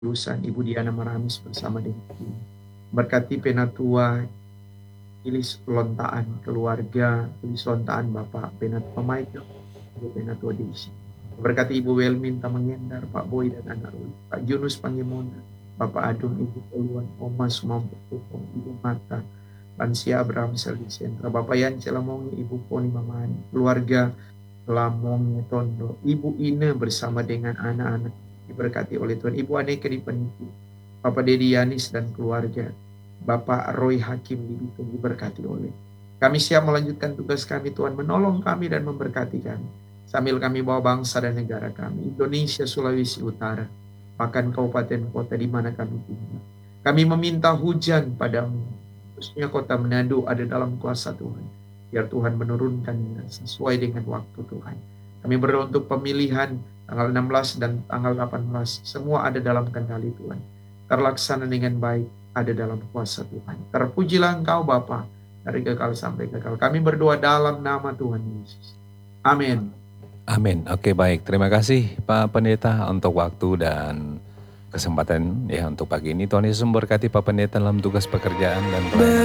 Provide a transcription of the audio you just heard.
lulusan Ibu Diana Maramis bersama dengan tim. Berkati Penatua Ilis Lontaan, keluarga Ilis Lontaan, Bapak Penatua Michael, Ibu Penatua Desi. Berkati Ibu Welmin Tamangendar, Pak Boy dan anak Ruli, Pak Junus Pangemona, Bapak Adung, Ibu Poluan, Oma Sumampu Pupong, Ibu Mata, Lansia Abraham Seldi Sentra, Bapak Yan Celamongi, Ibu Poni Mamani, keluarga Lamongi Tondo, Ibu Ine bersama dengan anak-anak diberkati oleh Tuhan, Ibu Aneka di Penipu, Bapak Dedi Yanis dan keluarga, Bapak Roy Hakim di Bitung diberkati oleh. Kami siap melanjutkan tugas kami, Tuhan menolong kami dan memberkati kami. Sambil kami bawa bangsa dan negara kami, Indonesia, Sulawesi Utara, bahkan kabupaten kota di mana kami tinggal. Kami meminta hujan padamu, khususnya kota Manado ada dalam kuasa Tuhan. Biar Tuhan menurunkannya sesuai dengan waktu Tuhan. Kami berdoa untuk pemilihan tanggal 16 dan tanggal 18, semua ada dalam kendali Tuhan. Terlaksana dengan baik, ada dalam kuasa Tuhan. Terpujilah Engkau Bapa dari kekal sampai kekal. Kami berdoa dalam nama Tuhan Yesus. Amin. Amin. Oke, baik. Terima kasih Pak Pendeta untuk waktu dan kesempatan ya untuk pagi ini. Tuhan Yesus memberkati Pak Pendeta dalam tugas pekerjaan dan pelayanan.